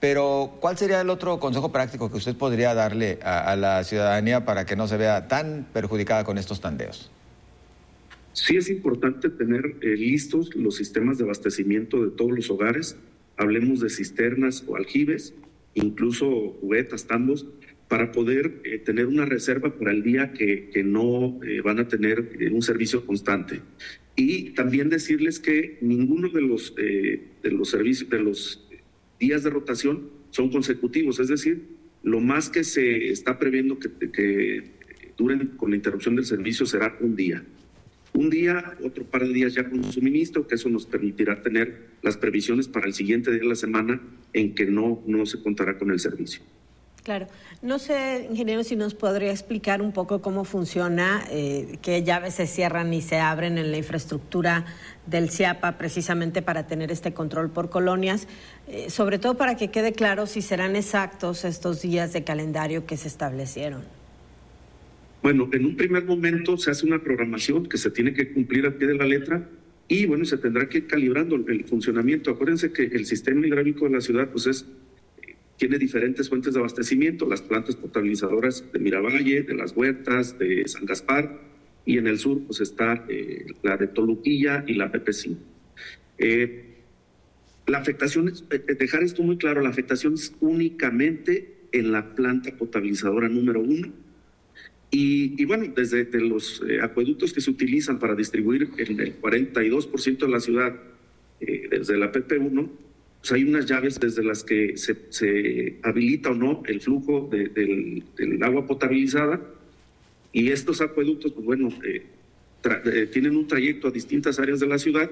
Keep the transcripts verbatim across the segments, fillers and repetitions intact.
Pero, ¿cuál sería el otro consejo práctico que usted podría darle a, a la ciudadanía para que no se vea tan perjudicada con estos tandeos? Sí es importante tener eh, listos los sistemas de abastecimiento de todos los hogares. Hablemos de cisternas o aljibes, incluso cubetas, tambos, para poder eh, tener una reserva para el día que, que no eh, van a tener eh, un servicio constante. Y también decirles que ninguno de los, eh, de los servicios, de los días de rotación son consecutivos, es decir, lo más que se está previendo que, que duren con la interrupción del servicio será un día. Un día, otro par de días ya con suministro, que eso nos permitirá tener las previsiones para el siguiente día de la semana en que no, no se contará con el servicio. Claro. No sé, ingeniero, si nos podría explicar un poco cómo funciona, eh, qué llaves se cierran y se abren en la infraestructura del CIAPA precisamente para tener este control por colonias, eh, sobre todo para que quede claro si serán exactos estos días de calendario que se establecieron. Bueno, en un primer momento se hace una programación que se tiene que cumplir al pie de la letra y, bueno, se tendrá que ir calibrando el, el funcionamiento. Acuérdense que el sistema hidráulico de la ciudad, pues es, tiene diferentes fuentes de abastecimiento, las plantas potabilizadoras de Miravalle, de Las Huertas, de San Gaspar, y en el sur, pues está eh, la de Toluquilla y la P P cinco. Eh, la afectación, es, eh, dejar esto muy claro, la afectación es únicamente en la planta potabilizadora número uno. Y, y bueno, desde de los eh, acueductos que se utilizan para distribuir en el cuarenta y dos por ciento de la ciudad, eh, desde la P P uno, pues hay unas llaves desde las que se, se habilita o no el flujo de, del, del agua potabilizada, y estos acueductos, pues bueno, eh, tra, eh, tienen un trayecto a distintas áreas de la ciudad.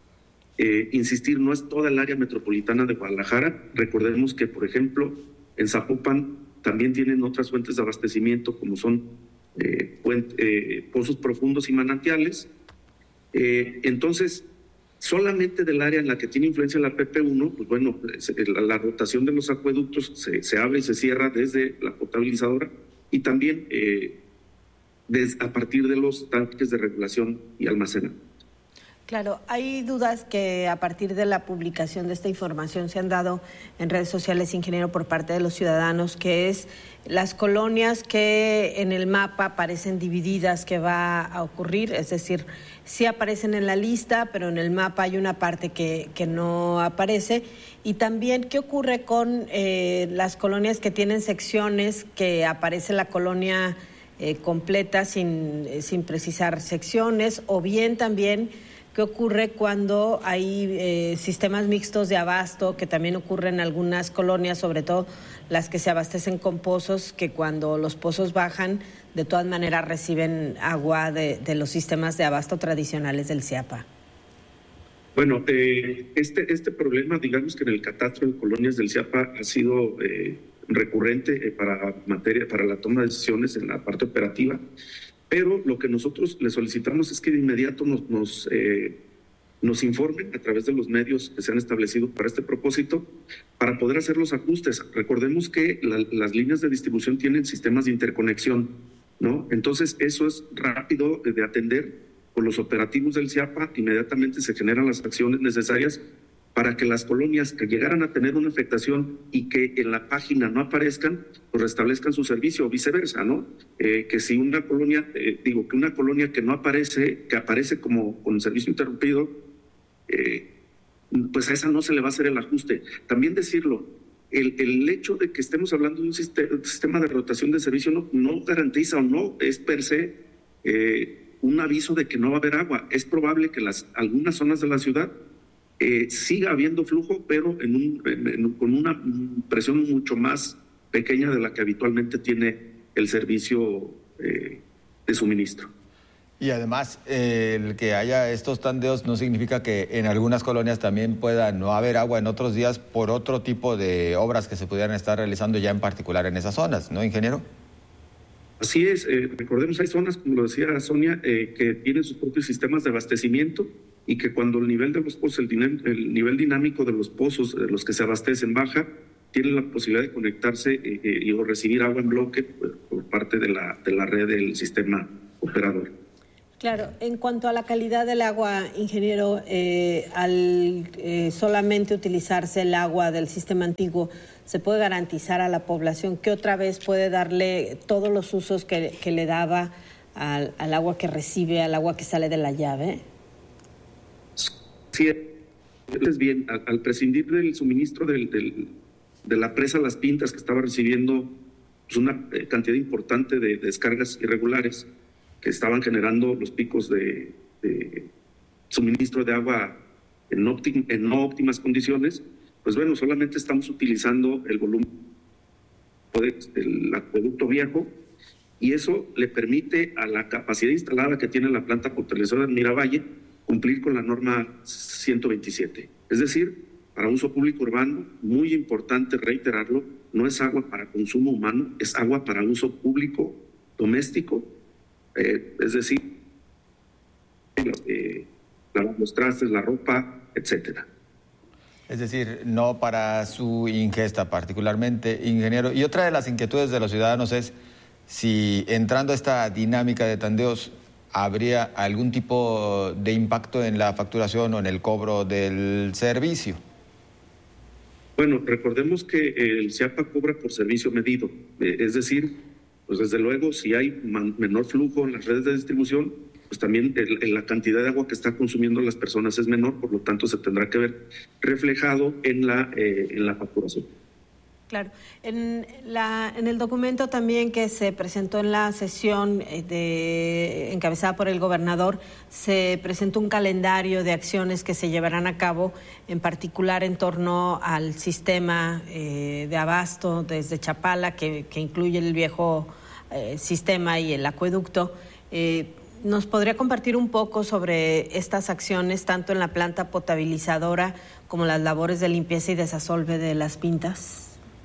Eh, insistir, no es toda el área metropolitana de Guadalajara. Recordemos que, por ejemplo, en Zapopan también tienen otras fuentes de abastecimiento, como son Eh, eh, pozos profundos y manantiales. Eh, entonces, solamente del área en la que tiene influencia la P P uno, pues bueno, la, la rotación de los acueductos se, se abre y se cierra desde la potabilizadora y también eh, des, a partir de los tanques de regulación y almacenamiento. Claro, hay dudas que a partir de la publicación de esta información se han dado en redes sociales, ingeniero, por parte de los ciudadanos, que es las colonias que en el mapa aparecen divididas, que va a ocurrir, es decir, sí aparecen en la lista, pero en el mapa hay una parte que, que no aparece. Y también, ¿qué ocurre con eh, las colonias que tienen secciones, que aparece la colonia eh, completa sin, sin precisar secciones, o bien también ¿qué ocurre cuando hay eh, sistemas mixtos de abasto, que también ocurre en algunas colonias, sobre todo las que se abastecen con pozos, que cuando los pozos bajan, de todas maneras reciben agua de, de los sistemas de abasto tradicionales del CIAPA? Bueno, eh, este, este problema, digamos que en el catastro de colonias del CIAPA ha sido eh, recurrente eh, para, materia, para la toma de decisiones en la parte operativa. Pero lo que nosotros le solicitamos es que de inmediato nos, nos, eh, nos informen a través de los medios que se han establecido para este propósito, para poder hacer los ajustes. Recordemos que la, las líneas de distribución tienen sistemas de interconexión, ¿no? Entonces, eso es rápido de atender. Con los operativos del CIAPA, inmediatamente se generan las acciones necesarias para que las colonias que llegaran a tener una afectación y que en la página no aparezcan, pues restablezcan su servicio, o viceversa, ¿no? Eh, que si una colonia, eh, digo, que una colonia que no aparece, que aparece como con el servicio interrumpido, eh, pues a esa no se le va a hacer el ajuste. También decirlo, el, el hecho de que estemos hablando de un sistema, sistema de rotación de servicio no, no garantiza o no es per se eh, un aviso de que no va a haber agua. Es probable que las algunas zonas de la ciudad Eh, siga habiendo flujo, pero en un, en, con una presión mucho más pequeña de la que habitualmente tiene el servicio eh, de suministro. Y además, eh, el que haya estos tandeos no significa que en algunas colonias también pueda no haber agua en otros días por otro tipo de obras que se pudieran estar realizando ya en particular en esas zonas, ¿no, ingeniero? Así es, eh, recordemos, hay zonas, como lo decía Sonia, eh, que tienen sus propios sistemas de abastecimiento y que cuando el nivel de los pozos, el, dinam- el nivel dinámico de los pozos de los que se abastecen baja, tienen la posibilidad de conectarse eh, eh, y o recibir agua en bloque por, por parte de la, de la red del sistema operador. Claro, en cuanto a la calidad del agua, ingeniero, eh, al eh, solamente utilizarse el agua del sistema antiguo, ¿se puede garantizar a la población que otra vez puede darle todos los usos que, que le daba al, al agua que recibe, al agua que sale de la llave? Sí, es bien, al, al prescindir del suministro del, del, de la presa Las Pintas, que estaba recibiendo pues, una cantidad importante de, de descargas irregulares, que estaban generando los picos de, de suministro de agua en, óptim, en no óptimas condiciones, pues bueno, solamente estamos utilizando el volumen del acueducto viejo y eso le permite a la capacidad instalada que tiene la planta potabilizadora de Miravalle cumplir con la norma ciento veintisiete. Es decir, para uso público urbano, muy importante reiterarlo, no es agua para consumo humano, es agua para uso público doméstico. Eh, es decir, eh, los trastes, la ropa, etcétera. Es decir, no para su ingesta particularmente, ingeniero. Y otra de las inquietudes de los ciudadanos es si entrando a esta dinámica de tandeos habría algún tipo de impacto en la facturación o en el cobro del servicio. Bueno, recordemos que el CIAPA cobra por servicio medido, eh, es decir, pues desde luego, si hay menor flujo en las redes de distribución, pues también el, el, la cantidad de agua que están consumiendo las personas es menor, por lo tanto se tendrá que ver reflejado en la, eh, en la facturación. Claro. En, la, en el documento también que se presentó en la sesión de, encabezada por el gobernador, se presentó un calendario de acciones que se llevarán a cabo, en particular en torno al sistema eh, de abasto desde Chapala, que, que incluye el viejo eh, sistema y el acueducto. Eh, ¿Nos podría compartir un poco sobre estas acciones, tanto en la planta potabilizadora como las labores de limpieza y desasolve de Las Pintas?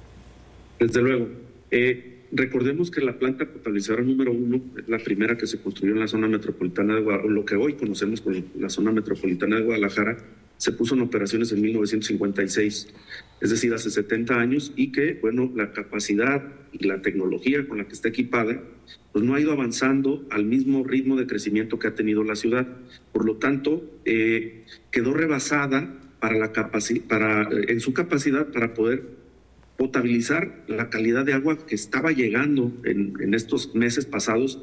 Desde luego. Eh, recordemos que la planta potabilizadora número uno es la primera que se construyó en la zona metropolitana de Guadalajara, lo que hoy conocemos como la zona metropolitana de Guadalajara, se puso en operaciones en mil novecientos cincuenta y seis, es decir, hace setenta años, y que, bueno, la capacidad y la tecnología con la que está equipada, pues no ha ido avanzando al mismo ritmo de crecimiento que ha tenido la ciudad. Por lo tanto, eh, quedó rebasada para la capaci- para, en su capacidad para poder potabilizar la calidad de agua que estaba llegando en, en estos meses pasados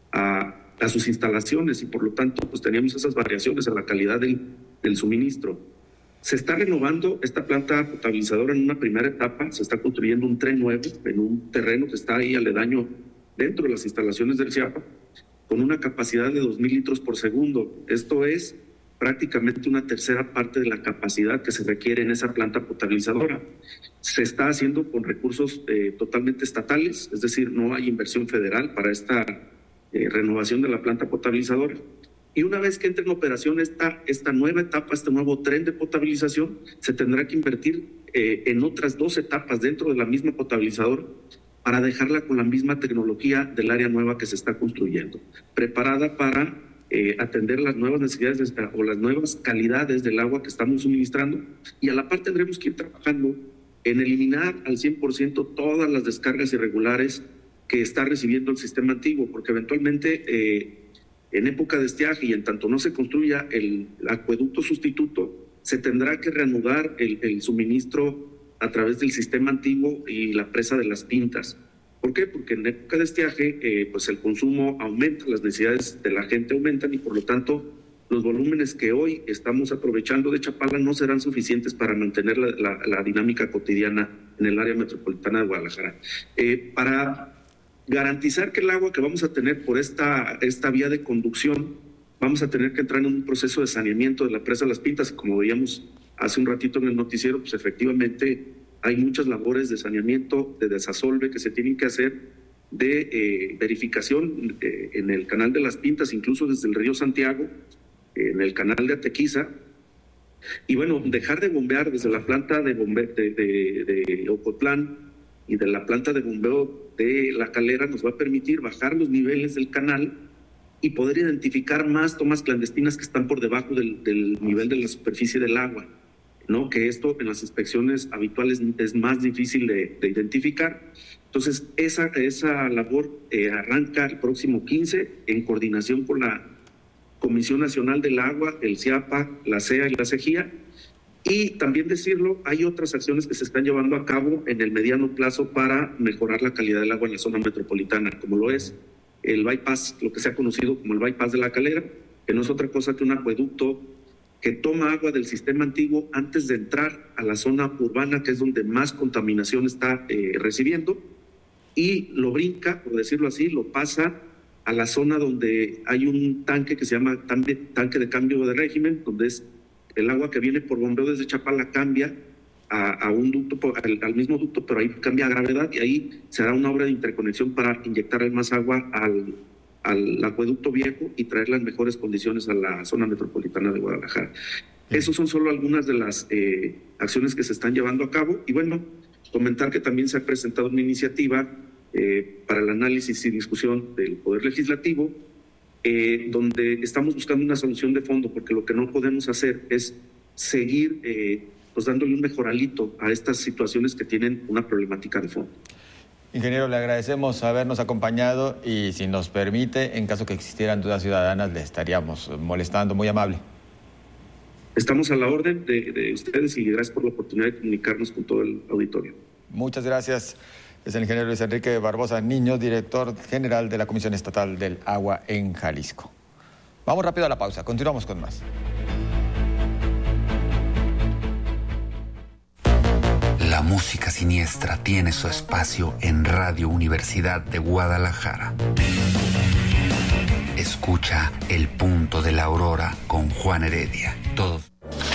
a, a sus instalaciones y por lo tanto pues teníamos esas variaciones en la calidad del, del suministro. Se está renovando esta planta potabilizadora en una primera etapa, se está construyendo un tren nuevo en un terreno que está ahí aledaño dentro de las instalaciones del CIAPA con una capacidad de dos mil litros por segundo. Esto es prácticamente una tercera parte de la capacidad que se requiere en esa planta potabilizadora. Se está haciendo con recursos eh, totalmente estatales, es decir, no hay inversión federal para esta eh, renovación de la planta potabilizadora. Y una vez que entre en operación esta, esta nueva etapa, este nuevo tren de potabilización, se tendrá que invertir eh, en otras dos etapas dentro de la misma potabilizadora para dejarla con la misma tecnología del área nueva que se está construyendo, preparada para Eh, atender las nuevas necesidades de, o las nuevas calidades del agua que estamos suministrando y a la par tendremos que ir trabajando en eliminar al cien por ciento todas las descargas irregulares que está recibiendo el sistema antiguo, porque eventualmente eh, en época de estiaje y en tanto no se construya el acueducto sustituto, se tendrá que reanudar el, el suministro a través del sistema antiguo y la presa de Las Pintas. ¿Por qué? Porque en época de estiaje, eh, pues el consumo aumenta, las necesidades de la gente aumentan y por lo tanto los volúmenes que hoy estamos aprovechando de Chapala no serán suficientes para mantener la, la, la dinámica cotidiana en el área metropolitana de Guadalajara. Eh, para garantizar que el agua que vamos a tener por esta, esta vía de conducción, vamos a tener que entrar en un proceso de saneamiento de la presa Las Pintas, y como veíamos hace un ratito en el noticiero, pues efectivamente hay muchas labores de saneamiento, de desasolve que se tienen que hacer, de eh, verificación eh, en el canal de Las Pintas, incluso desde el río Santiago, eh, en el canal de Atequiza, y bueno, dejar de bombear desde la planta de bombeo de, de, de Ocotlán y de la planta de bombeo de La Calera nos va a permitir bajar los niveles del canal y poder identificar más tomas clandestinas que están por debajo del, del nivel de la superficie del agua, ¿no? Que esto en las inspecciones habituales es más difícil de, de identificar. Entonces, esa, esa labor eh, arranca el próximo quince en coordinación con la Comisión Nacional del Agua, el CIAPA, la C E A y la CEGIA. Y también decirlo, hay otras acciones que se están llevando a cabo en el mediano plazo para mejorar la calidad del agua en la zona metropolitana, como lo es el bypass, lo que se ha conocido como el bypass de La Calera, que no es otra cosa que un acueducto que toma agua del sistema antiguo antes de entrar a la zona urbana, que es donde más contaminación está eh, recibiendo, y lo brinca, por decirlo así, lo pasa a la zona donde hay un tanque que se llama tanque, tanque de cambio de régimen, donde es el agua que viene por bombeo desde Chapala cambia a, a un ducto, al, al mismo ducto, pero ahí cambia a gravedad y ahí se hará una obra de interconexión para inyectarle más agua al, al acueducto viejo y traerla en mejores condiciones a la zona metropolitana de Guadalajara. Sí. Esas son solo algunas de las eh, acciones que se están llevando a cabo. Y bueno, comentar que también se ha presentado una iniciativa eh, para el análisis y discusión del Poder Legislativo, Eh, donde estamos buscando una solución de fondo, porque lo que no podemos hacer es seguir eh, pues dándole un mejoralito a estas situaciones que tienen una problemática de fondo. Ingeniero, le agradecemos habernos acompañado y si nos permite, en caso que existieran dudas ciudadanas, le estaríamos molestando. Muy amable. Estamos a la orden de, de ustedes y gracias por la oportunidad de comunicarnos con todo el auditorio. Muchas gracias. Es el ingeniero Luis Enrique Barbosa Niño, director general de la Comisión Estatal del Agua en Jalisco. Vamos rápido a la pausa, continuamos con más. La música siniestra tiene su espacio en Radio Universidad de Guadalajara. Escucha El Punto de la Aurora con Juan Heredia. Todos.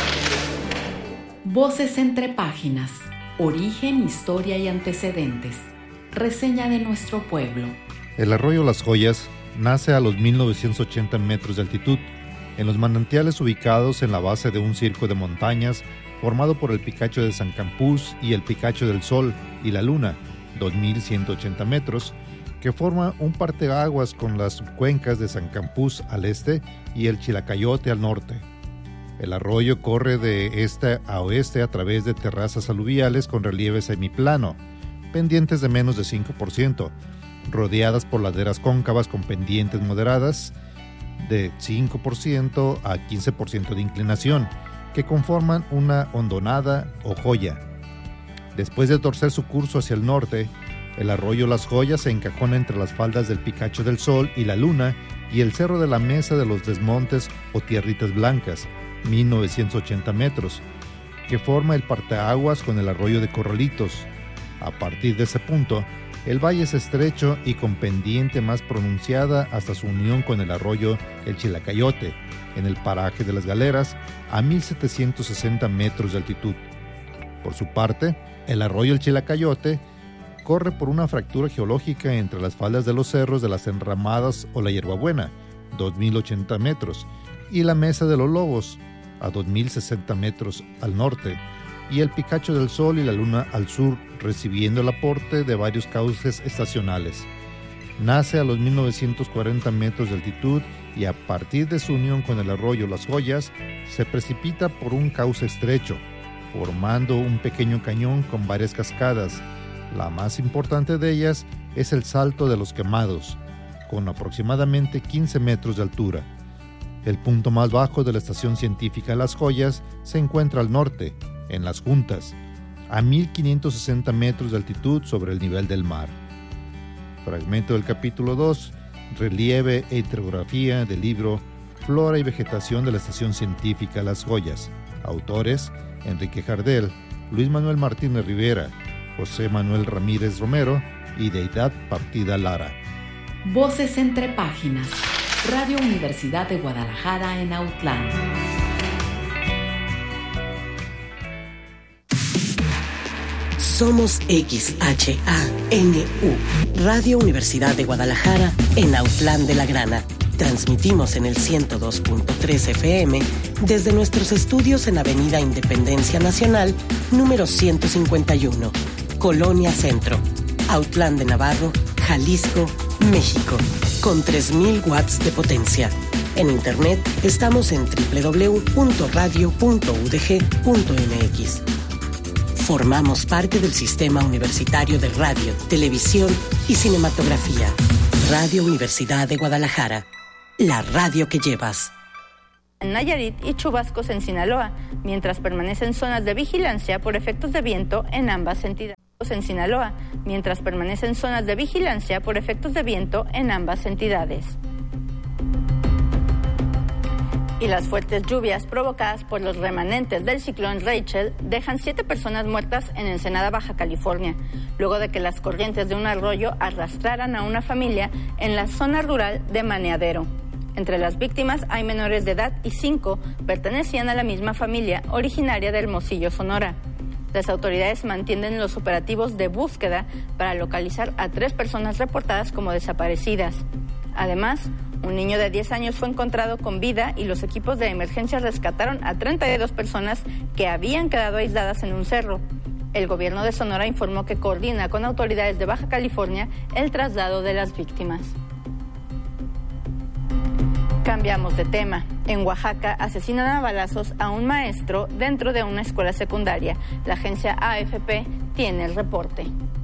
Voces entre páginas. Origen, historia y antecedentes. Reseña de nuestro pueblo. El arroyo Las Joyas nace a los mil novecientos ochenta metros de altitud, en los manantiales ubicados en la base de un circo de montañas formado por el Picacho de San Campús y el Picacho del Sol y la Luna, dos mil ciento ochenta metros, que forma un parteaguas con las subcuencas de San Campús al este y el Chilacayote al norte. El arroyo corre de este a oeste a través de terrazas aluviales con relieve semiplano, pendientes de menos de cinco por ciento, rodeadas por laderas cóncavas con pendientes moderadas de cinco por ciento a quince por ciento de inclinación, que conforman una hondonada o joya. Después de torcer su curso hacia el norte, el arroyo Las Joyas se encajona entre las faldas del Picacho del Sol y la Luna y el Cerro de la Mesa de los Desmontes o Tierritas Blancas, mil novecientos ochenta metros, que forma el parteaguas con el arroyo de Corralitos. A partir de ese punto, el valle es estrecho y con pendiente más pronunciada hasta su unión con el arroyo El Chilacayote, en el paraje de las Galeras, a mil setecientos sesenta metros de altitud. Por su parte, el arroyo El Chilacayote corre por una fractura geológica entre las faldas de los cerros de las Enramadas o la Hierbabuena, dos mil ochenta metros, y la Mesa de los Lobos, a dos mil sesenta metros al norte, y el Picacho del Sol y la Luna al sur, recibiendo el aporte de varios cauces estacionales. Nace a los mil novecientos cuarenta metros de altitud y a partir de su unión con el arroyo Las Joyas, se precipita por un cauce estrecho, formando un pequeño cañón con varias cascadas. La más importante de ellas es el Salto de los Quemados, con aproximadamente quince metros de altura. El punto más bajo de la estación científica Las Joyas se encuentra al norte, en Las Juntas, a mil quinientos sesenta metros de altitud sobre el nivel del mar. Fragmento del capítulo dos, Relieve e hidrografía del libro Flora y Vegetación de la Estación Científica Las Joyas. Autores: Enrique Jardel, Luis Manuel Martínez Rivera, José Manuel Ramírez Romero y Deidad Partida Lara. Voces entre páginas. Radio Universidad de Guadalajara en Autlán. Somos X H A N U, Radio Universidad de Guadalajara en Autlán de la Grana. Transmitimos en el ciento dos punto tres F M desde nuestros estudios en Avenida Independencia Nacional, número ciento cincuenta y uno, Colonia Centro, Autlán de Navarro, Jalisco, México, con tres mil watts de potencia. En internet estamos en doble u doble u doble u punto radio punto u d g punto m x. Formamos parte del Sistema Universitario de Radio, Televisión y Cinematografía. Radio Universidad de Guadalajara. La radio que llevas. en Nayarit y chubascos en Sinaloa, mientras permanecen zonas de vigilancia por efectos de viento en ambas entidades. En Sinaloa, mientras permanecen zonas de vigilancia por efectos de viento en ambas entidades. Y las fuertes lluvias provocadas por los remanentes del ciclón Rachel dejan siete personas muertas en Ensenada, Baja California, luego de que las corrientes de un arroyo arrastraran a una familia en la zona rural de Maneadero. Entre las víctimas hay menores de edad y cinco pertenecían a la misma familia originaria de Hermosillo, Sonora. Las autoridades mantienen los operativos de búsqueda para localizar a tres personas reportadas como desaparecidas. Además, un niño de diez años fue encontrado con vida y los equipos de emergencia rescataron a treinta y dos personas que habían quedado aisladas en un cerro. El gobierno de Sonora informó que coordina con autoridades de Baja California el traslado de las víctimas. Cambiamos de tema. En Oaxaca asesinan a balazos a un maestro dentro de una escuela secundaria. La agencia A F P tiene el reporte.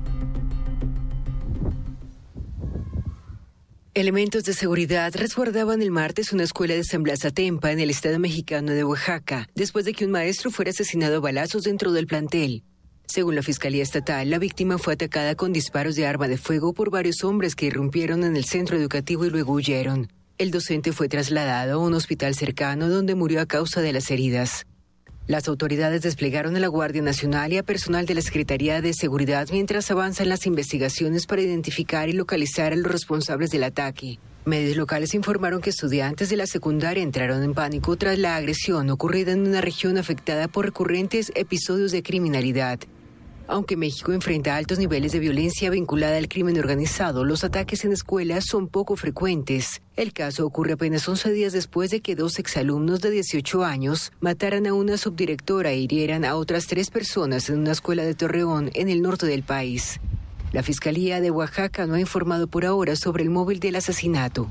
Elementos de seguridad resguardaban el martes una escuela de San Blas Atempa en el estado mexicano de Oaxaca, después de que un maestro fuera asesinado a balazos dentro del plantel. Según la Fiscalía Estatal, la víctima fue atacada con disparos de arma de fuego por varios hombres que irrumpieron en el centro educativo y luego huyeron. El docente fue trasladado a un hospital cercano donde murió a causa de las heridas. Las autoridades desplegaron a la Guardia Nacional y a personal de la Secretaría de Seguridad mientras avanzan las investigaciones para identificar y localizar a los responsables del ataque. Medios locales informaron que estudiantes de la secundaria entraron en pánico tras la agresión ocurrida en una región afectada por recurrentes episodios de criminalidad. Aunque México enfrenta altos niveles de violencia vinculada al crimen organizado, los ataques en escuelas son poco frecuentes. El caso ocurre apenas once días después de que dos exalumnos de dieciocho años mataran a una subdirectora e hirieran a otras tres personas en una escuela de Torreón, en el norte del país. La Fiscalía de Oaxaca no ha informado por ahora sobre el móvil del asesinato.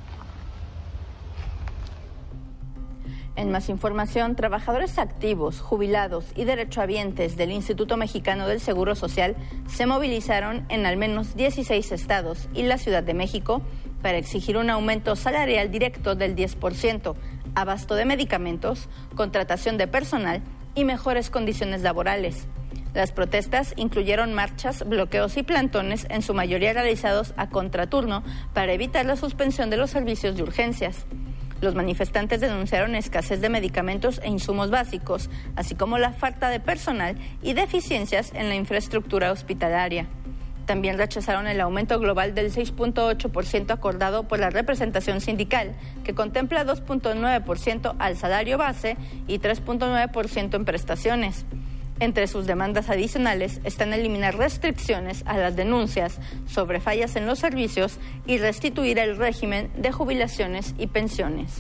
En más información, trabajadores activos, jubilados y derechohabientes del Instituto Mexicano del Seguro Social se movilizaron en al menos dieciséis estados y la Ciudad de México para exigir un aumento salarial directo del diez por ciento, abasto de medicamentos, contratación de personal y mejores condiciones laborales. Las protestas incluyeron marchas, bloqueos y plantones, en su mayoría realizados a contraturno para evitar la suspensión de los servicios de urgencias. Los manifestantes denunciaron escasez de medicamentos e insumos básicos, así como la falta de personal y deficiencias en la infraestructura hospitalaria. También rechazaron el aumento global del seis punto ocho por ciento acordado por la representación sindical, que contempla dos punto nueve por ciento al salario base y tres punto nueve por ciento en prestaciones. Entre sus demandas adicionales están eliminar restricciones a las denuncias sobre fallas en los servicios y restituir el régimen de jubilaciones y pensiones.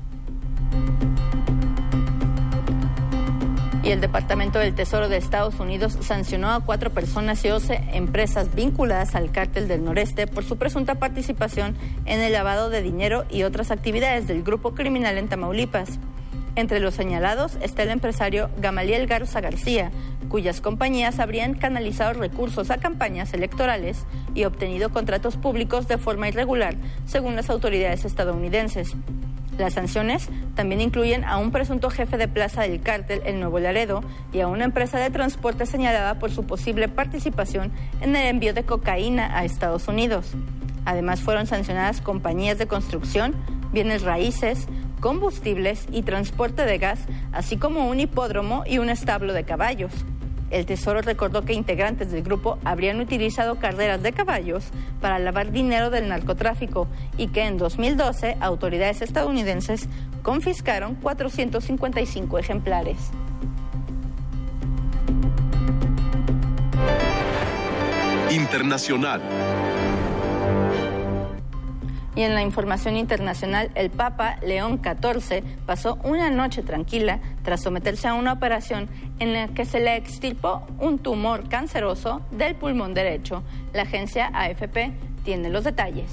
Y el Departamento del Tesoro de Estados Unidos sancionó a cuatro personas y once empresas vinculadas al Cártel del Noreste por su presunta participación en el lavado de dinero y otras actividades del grupo criminal en Tamaulipas. Entre los señalados está el empresario Gamaliel Garza García, cuyas compañías habrían canalizado recursos a campañas electorales y obtenido contratos públicos de forma irregular, según las autoridades estadounidenses. Las sanciones también incluyen a un presunto jefe de plaza del cártel en Nuevo Laredo y a una empresa de transporte señalada por su posible participación en el envío de cocaína a Estados Unidos. Además, fueron sancionadas compañías de construcción, bienes raíces, combustibles y transporte de gas, así como un hipódromo y un establo de caballos. El Tesoro recordó que integrantes del grupo habrían utilizado carreras de caballos para lavar dinero del narcotráfico y que en dos mil doce autoridades estadounidenses confiscaron cuatrocientos cincuenta y cinco ejemplares. Internacional. Y en la información internacional, el Papa León catorce pasó una noche tranquila tras someterse a una operación en la que se le extirpó un tumor canceroso del pulmón derecho. La agencia A F P tiene los detalles.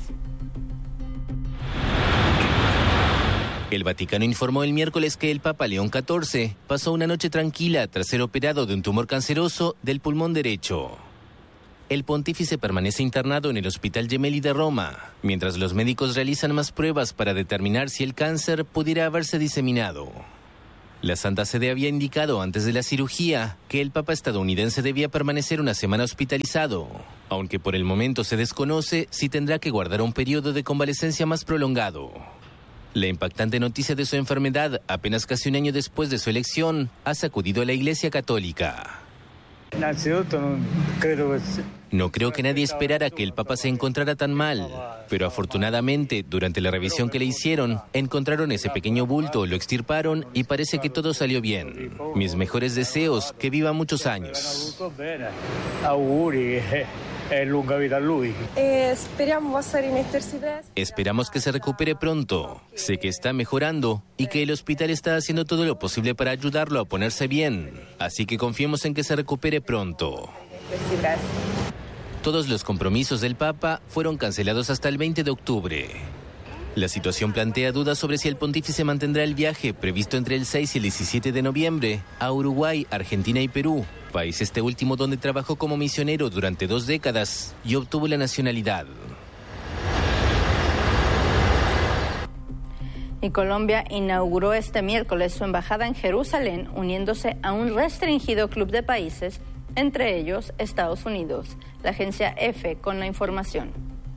El Vaticano informó el miércoles que el Papa León catorce pasó una noche tranquila tras ser operado de un tumor canceroso del pulmón derecho. el pontífice permanece internado en el Hospital Gemelli de Roma, mientras los médicos realizan más pruebas para determinar si el cáncer pudiera haberse diseminado. La Santa Sede había indicado antes de la cirugía que el Papa estadounidense debía permanecer una semana hospitalizado, aunque por el momento se desconoce si tendrá que guardar un periodo de convalecencia más prolongado. La impactante noticia de su enfermedad, apenas casi un año después de su elección, ha sacudido a la Iglesia Católica. No creo que nadie esperara que el Papa se encontrara tan mal, pero afortunadamente, durante la revisión que le hicieron, encontraron ese pequeño bulto, lo extirparon y parece que todo salió bien. Mis mejores deseos, que viva muchos años. Esperamos que se recupere pronto. Sé que está mejorando y que el hospital está haciendo todo lo posible para ayudarlo a ponerse bien. Así que confiemos en que se recupere pronto. Todos los compromisos del Papa fueron cancelados hasta el veinte de octubre. La situación plantea dudas sobre si el pontífice mantendrá el viaje previsto entre el seis y el diecisiete de noviembre a Uruguay, Argentina y Perú, país este último donde trabajó como misionero durante dos décadas y obtuvo la nacionalidad. Y Colombia inauguró este miércoles su embajada en Jerusalén, uniéndose a un restringido club de países, entre ellos Estados Unidos. La agencia EFE con la información.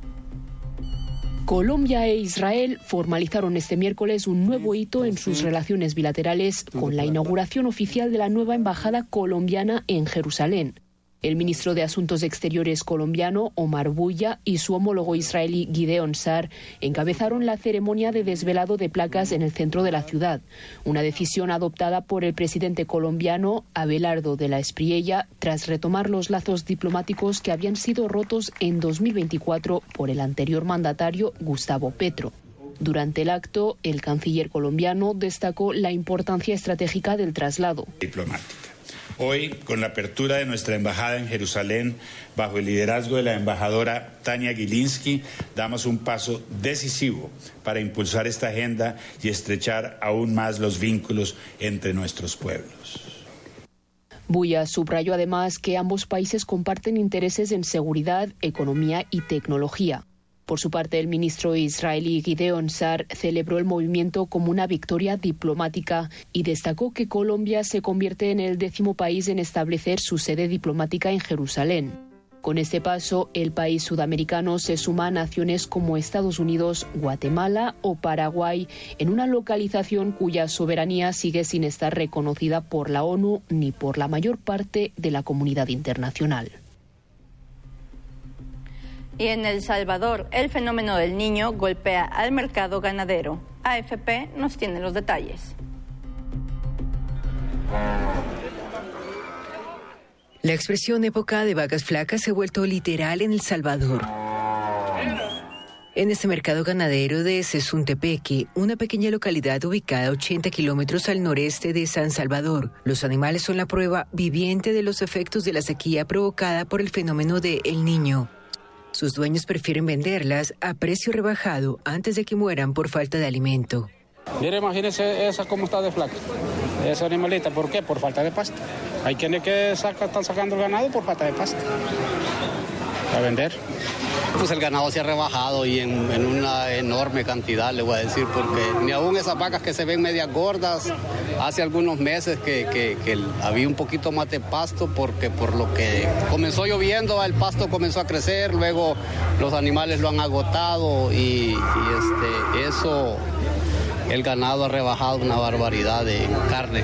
Colombia e Israel formalizaron este miércoles un nuevo hito en sus relaciones bilaterales con la inauguración oficial de la nueva embajada colombiana en Jerusalén. El ministro de Asuntos Exteriores colombiano, Omar Buya, y su homólogo israelí, Gideon Sar, encabezaron la ceremonia de desvelado de placas en el centro de la ciudad, una decisión adoptada por el presidente colombiano, Abelardo de la Espriella, tras retomar los lazos diplomáticos que habían sido rotos en dos mil veinticuatro por el anterior mandatario, Gustavo Petro. Durante el acto, el canciller colombiano destacó la importancia estratégica del traslado. Diplomática. Hoy, con la apertura de nuestra embajada en Jerusalén, bajo el liderazgo de la embajadora Tania Gilinski, damos un paso decisivo para impulsar esta agenda y estrechar aún más los vínculos entre nuestros pueblos. Buya subrayó además que ambos países comparten intereses en seguridad, economía y tecnología. Por su parte, el ministro israelí Gideon Sar celebró el movimiento como una victoria diplomática y destacó que Colombia se convierte en el décimo país en establecer su sede diplomática en Jerusalén. Con este paso, el país sudamericano se suma a naciones como Estados Unidos, Guatemala o Paraguay, en una localización cuya soberanía sigue sin estar reconocida por la ONU ni por la mayor parte de la comunidad internacional. Y en El Salvador, el fenómeno del Niño golpea al mercado ganadero. A F P nos tiene los detalles. La expresión época de vacas flacas se ha vuelto literal en El Salvador. En este mercado ganadero de Sezuntepeque, una pequeña localidad ubicada a ochenta kilómetros al noreste de San Salvador, los animales son la prueba viviente de los efectos de la sequía provocada por el fenómeno de El Niño. Sus dueños prefieren venderlas a precio rebajado antes de que mueran por falta de alimento. Mire, imagínese esa cómo está de flaca, esa animalita. ¿Por qué? Por falta de pasto. Hay quienes que saca, están sacando el ganado por falta de pasto. A vender. Pues el ganado se ha rebajado y en, en una enorme cantidad, le voy a decir, porque ni aún esas vacas que se ven medias gordas, hace algunos meses que, que, que había un poquito más de pasto, porque por lo que comenzó lloviendo, el pasto comenzó a crecer, luego los animales lo han agotado y, y este, eso, el ganado ha rebajado una barbaridad de carne.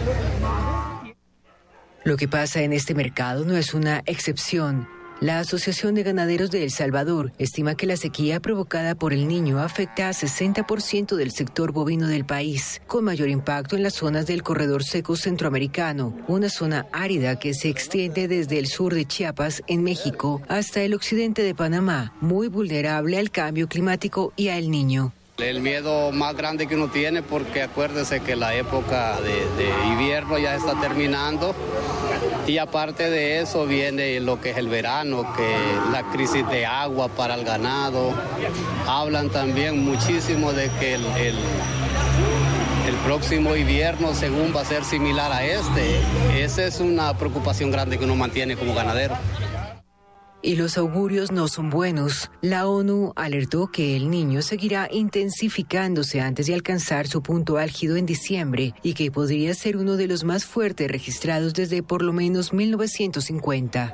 Lo que pasa en este mercado no es una excepción. La Asociación de Ganaderos de El Salvador estima que la sequía provocada por El Niño afecta a sesenta por ciento del sector bovino del país, con mayor impacto en las zonas del corredor seco centroamericano, una zona árida que se extiende desde el sur de Chiapas, en México, hasta el occidente de Panamá, muy vulnerable al cambio climático y a El Niño. El miedo más grande que uno tiene, porque acuérdese que la época de, de invierno ya está terminando y aparte de eso viene lo que es el verano, que la crisis de agua para el ganado. Hablan también muchísimo de que el, el, el próximo invierno según va a ser similar a este. Esa es una preocupación grande que uno mantiene como ganadero. Y los augurios no son buenos. La ONU alertó que el Niño seguirá intensificándose antes de alcanzar su punto álgido en diciembre y que podría ser uno de los más fuertes registrados desde por lo menos mil novecientos cincuenta.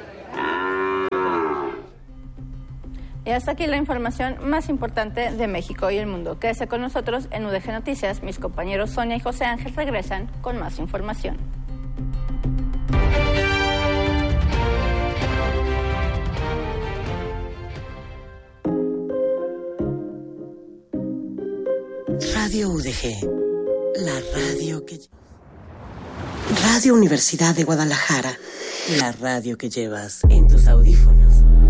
Y hasta aquí la información más importante de México y el mundo. Quédese con nosotros en U D G Noticias. Mis compañeros Sonia y José Ángel regresan con más información. Radio U D G, la radio que... Radio Universidad de Guadalajara, la radio que llevas en tus audífonos.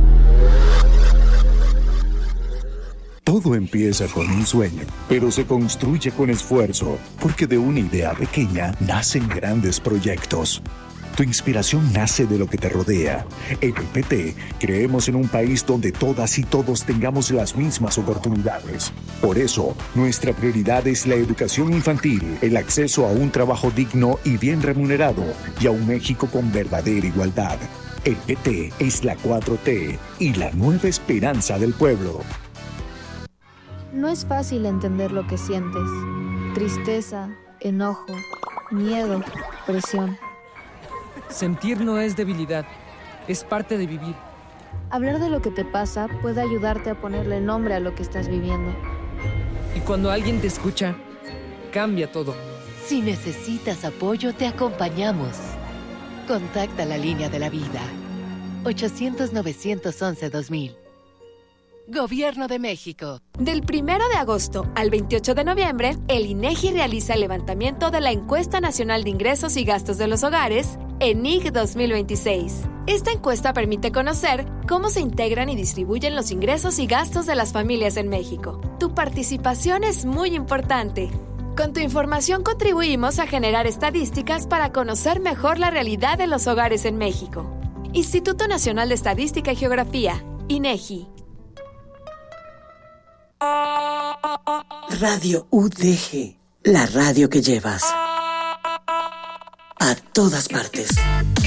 Todo empieza con un sueño, pero se construye con esfuerzo, porque de una idea pequeña nacen grandes proyectos. Tu inspiración nace de lo que te rodea. En el P T creemos en un país donde todas y todos tengamos las mismas oportunidades. Por eso, nuestra prioridad es la educación infantil, el acceso a un trabajo digno y bien remunerado, y a un México con verdadera igualdad. El P T es la cuatro T y la nueva esperanza del pueblo. No es fácil entender lo que sientes. Tristeza, enojo, miedo, presión. Sentir no es debilidad, es parte de vivir. Hablar de lo que te pasa puede ayudarte a ponerle nombre a lo que estás viviendo. Y cuando alguien te escucha, cambia todo. Si necesitas apoyo, te acompañamos. Contacta la línea de la vida. ochocientos, novecientos once, dos mil. Gobierno de México. Del primero de agosto al veintiocho de noviembre, el INEGI realiza el levantamiento de la Encuesta Nacional de Ingresos y Gastos de los Hogares, ENIG dos mil veintiséis. Esta encuesta permite conocer cómo se integran y distribuyen los ingresos y gastos de las familias en México. Tu participación es muy importante. Con tu información contribuimos a generar estadísticas para conocer mejor la realidad de los hogares en México. Instituto Nacional de Estadística y Geografía, INEGI. Radio U D G, la radio que llevas a todas partes.